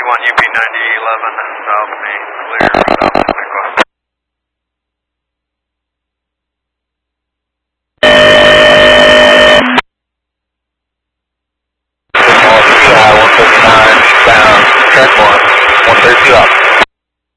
1 UP 9011 South Main, clear South Pacific. Track 1, 132 up.